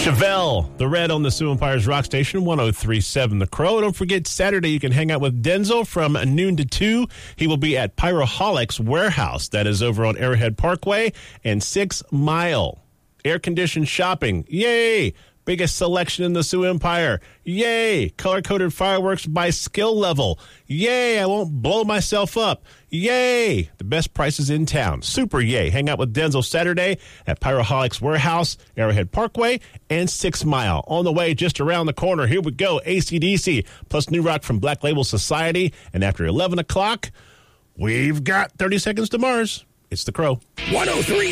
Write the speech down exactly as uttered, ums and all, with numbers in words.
Chevelle, the red on the Sioux Empire's Rock Station, one oh three point seven The Crow. Don't forget, Saturday you can hang out with Denzel from noon to two. He will be at Pyroholics Warehouse. That is over on Arrowhead Parkway and Six Mile. Air-conditioned shopping. Yay! Biggest selection in the Sioux Empire. Yay! Color-coded fireworks by skill level. Yay! I won't blow myself up. Yay! The best prices in town. Super yay. Hang out with Denzel Saturday at Pyroholics Warehouse, Arrowhead Parkway, and Six Mile. On the way, just around the corner, here we go. A C D C plus New Rock from Black Label Society. And after eleven o'clock, we've got thirty Seconds to Mars. It's The Crow. one oh three